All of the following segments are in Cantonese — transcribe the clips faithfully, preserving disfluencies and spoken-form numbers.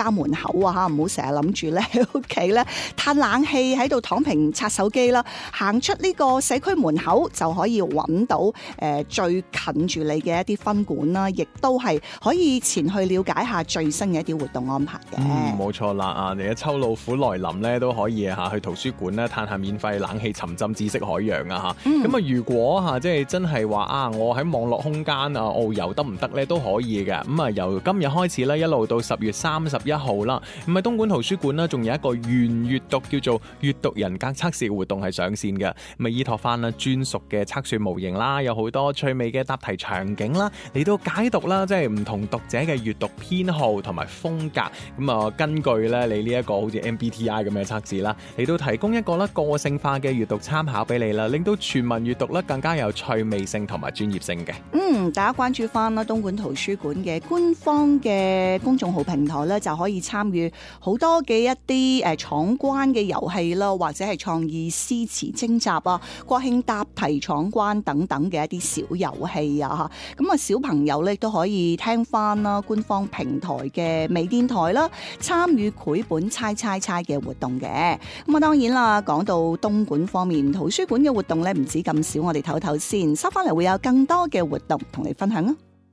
家門口啊嚇，唔好成日諗住咧喺屋企咧嘆冷氣喺度躺平刷手機啦，行出呢個社區門口就可以揾到誒、呃、最近住你嘅一啲分館啦，亦都係可以前去了解下最新嘅一啲活動安排嘅。 嗯，冇錯啦啊！你嘅秋老虎來臨咧，都可以嚇去圖書館咧嘆下免費冷氣，沉浸知識海洋啊嚇。咁啊、嗯，如果嚇即係真係話啊，我喺網絡空間啊遨遊得唔得咧，都可以嘅。咁啊，由今日開始咧，一路到十月三十一號啦。咁啊，東莞圖書館呢，仲有一個原閱讀叫做閱讀人格測試活動係上線嘅。咁啊，依託翻啦專屬嘅測算模型啦，有好多趣味嘅答題場景啦，嚟到解讀啦，即係唔同讀者嘅閱讀偏好同埋風格。咁啊，根據咧你呢一個好似 M B T I 咁嘅測試啦，嚟到提供一個咧個性化嘅閱讀參考俾你啦，令到全民閱讀咧更加有趣味性同埋專業性嘅。 嗯，大家關注翻啦東莞圖書館嘅官方嘅公眾號平台咧，就可以參與好多嘅一啲誒闖關嘅遊戲啦，或者係創意詩詞徵集啊、國慶答題闖關等等嘅一啲小遊戲啊嚇。咁啊，小朋友咧都可以聽翻啦官方平台嘅微電台啦，參與繪本猜猜猜嘅活動嘅。咁啊，當然啦，講到東莞方面圖書館嘅活動咧，唔止咁少，我哋唞唞先，收翻嚟會有更多嘅活動同你分享啊！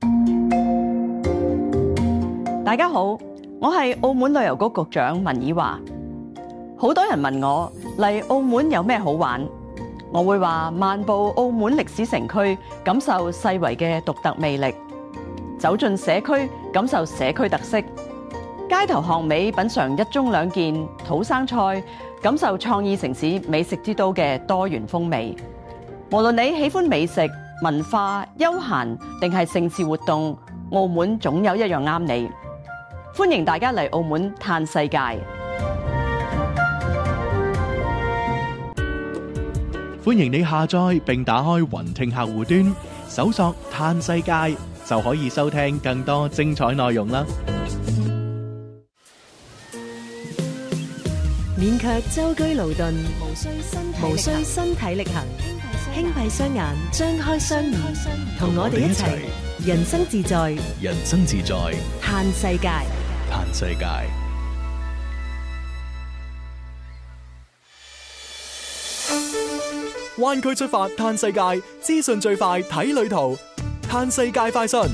大家好，我係澳門旅遊局局長文以華。好多人問我嚟澳門有咩好玩，我會話漫步澳門歷史城區，感受世遺嘅獨特魅力；走進社區，感受社區特色；街頭巷尾品嚐一盅兩件土生菜，感受創意城市美食之都嘅多元風味。無論你喜歡美食、文化、休閒定係盛事活動，澳門總有一樣啱你。歡迎大家嚟澳門嘆世界。 歡迎你下載並打開雲聽客戶端，搜索嘆世界就可以收聽更多精彩內容啦。 免卻舟車勞頓，無需身無需身體力行，輕閉雙眼，張開雙耳，同我哋一齊人生自在， 人生自在， 嘆世界， 嘆世界。灣區出發嘆世界，資訊最快睇旅途，嘆世界快訊。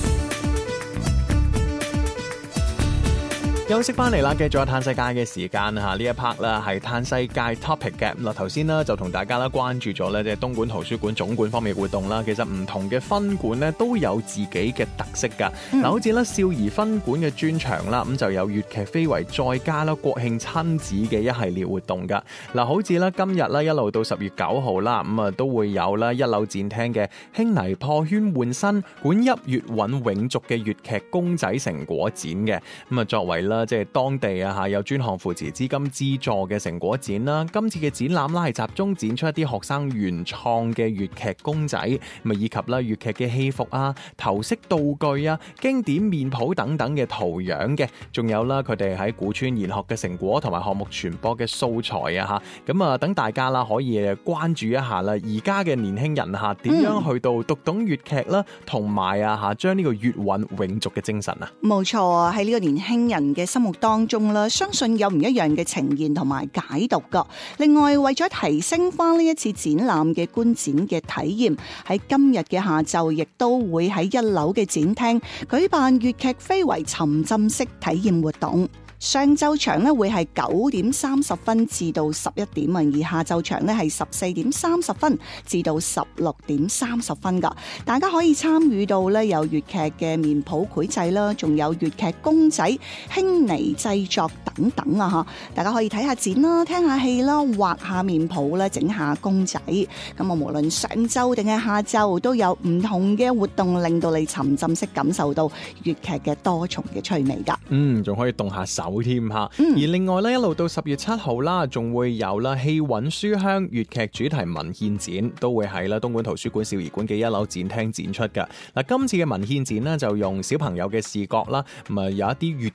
休息翻嚟啦，繼續有嘆世界嘅時間嚇，呢一 part 啦係嘆世界 topic 嘅。咁啊頭先呢就同大家啦關注咗咧，即係東莞圖書館總館方面嘅活動啦。其實唔同嘅分館咧都有自己嘅特色㗎。嗱、嗯，好似咧少兒分館嘅專場啦，咁就有粵劇非遺再加啦國慶親子嘅一系列活動㗎。嗱，好似咧今日咧一路到十月九號啦，咁啊都會有啦一樓展廳嘅輕泥破圈換新管泣粵韻永續嘅粵劇公仔成果展嘅。咁啊作為啦即係當地啊嚇有專項扶持資金資助嘅成果展啦，今次嘅展覽啦係集中展出一啲學生原創嘅粵劇公仔，咁以及啦粵劇嘅戲服啊、頭飾道具啊、經典面譜等等嘅圖樣嘅，仲有啦佢哋喺古村研學嘅成果同埋項目傳播嘅素材啊嚇，咁啊等大家啦可以關注一下啦，而家嘅年輕人嚇點樣去到讀懂粵劇啦，同埋啊嚇將呢個粵韻永續嘅精神啊， 冇錯啊！喺呢個年輕人嘅心目當中啦，相信有唔一樣嘅呈現同埋解讀噶。另外，為咗提升翻呢一次展覽嘅觀展嘅體驗，喺今日嘅下晝亦都會喺一樓嘅展廳舉辦粵劇非遺沉浸式體驗活動。上晝場咧會係九點三十分至到十一點啊，而下晝場咧係十四點三十分至到十六點三十分噶。大家可以參與到咧有粵劇嘅面譜繪製啦，仲有粵劇公仔輕泥製作等等啊吓。大家可以睇下展啦，聽下戲啦，畫下面譜啦，整下公仔。咁啊，無論上晝定係下晝都有唔同嘅活動，令到你沉浸式感受到粵劇嘅多重嘅趣味噶。 嗯，仲可以動下手。添吓， 嗯、 而另外咧一路到十月七號啦，仲會有啦氣韻書香粵劇主題文獻展，都會喺啦東莞圖書館少兒館嘅一樓展廳展出噶。嗱，今次嘅文獻展呢，就用小朋友嘅視覺啦，咁啊有一啲粵劇嘅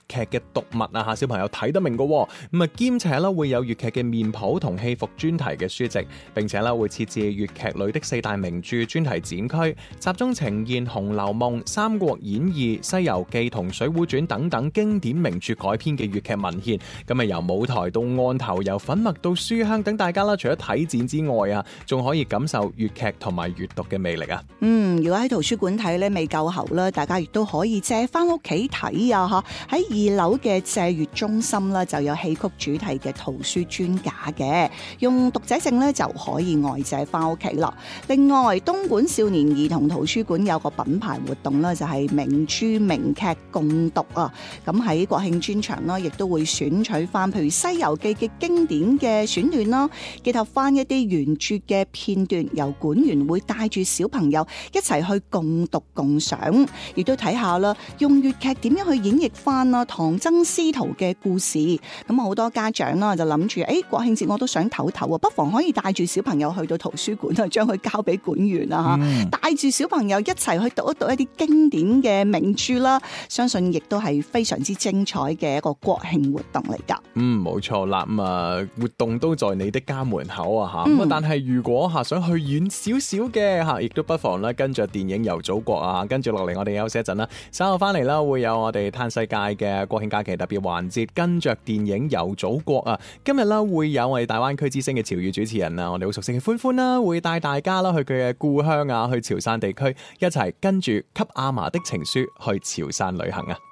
讀物啊嚇，小朋友睇得明嘅。咁啊兼且咧會有粵劇嘅面譜同戲服專題嘅書籍，並且咧會設置粵劇裏的四大名著專題展區，集中呈現《紅樓夢》、《三國演義》、《西遊記》同《水滸傳》等等經典名著改編嘅粵劇文獻。咁啊由舞台到案頭，由粉墨到書香，等大家啦除咗睇展之外啊，仲可以感受粵劇同埋閱讀嘅魅力啊。 嗯，如果喺圖書館睇咧未夠喉啦，大家亦都可以借翻屋企睇啊！嚇，喺二樓嘅借閱中心啦，就有戲曲主題嘅圖書專架嘅，用讀者證咧就可以外借翻屋企啦。另外，東莞少年兒童圖書館有個品牌活動啦，就係名著名劇共讀啊！咁喺國慶專場啦，亦都會選取翻譬如《西遊記》嘅經典嘅選段啦，結合翻一啲原著嘅片段，由館員會帶住小朋友一齊去共讀共賞，亦都睇下啦，用粵劇點樣去演繹翻啦唐僧師徒嘅故事。咁好多家長啦就諗住，誒國慶節我都想唞唞啊，不妨可以帶住小朋友去到圖書館啊，將佢交俾館員啊嚇，嗯、帶住小朋友一齊去讀一讀一啲經典嘅名著啦，相信亦都係非常之精彩嘅一個國慶活動嚟㗎。 嗯，冇錯啦，咁啊活動都在你的家門口啊嚇，咁啊、嗯、但係如果嚇想去遠少少嘅嚇，亦都不妨咧跟着電影遊祖國啊，跟住落嚟我哋休息一陣啦，稍後翻嚟啦會有我哋嘆世界嘅國慶假期特別環節，跟着電影遊祖國啊，今日啦會有我哋大灣區之聲嘅潮語主持人啊，我哋好熟悉嘅歡歡啦，會帶大家啦去佢嘅故鄉啊，去潮汕地區，一齊跟住給阿嫲的情書去潮汕旅行啊！